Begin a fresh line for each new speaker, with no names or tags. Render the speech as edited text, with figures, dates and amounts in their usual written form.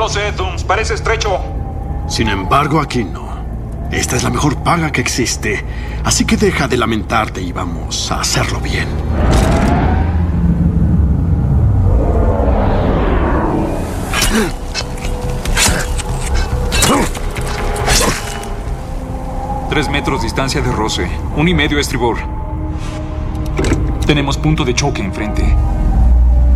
lo sé, Tooms. Parece estrecho.
Sin embargo, aquí no. Esta es la mejor paga que existe. Así que deja de lamentarte y vamos a hacerlo bien.
Tres metros distancia de roce. 1,5 estribor. Tenemos punto de choque enfrente.